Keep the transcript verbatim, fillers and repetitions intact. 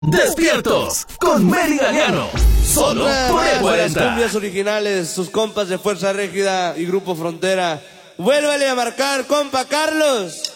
Despiertos con Mary Galeano. Solo por el cuarenta. Las cumbias originales, sus compas de Fuerza Régida y Grupo Frontera. Vuélvele a marcar, compa Carlos.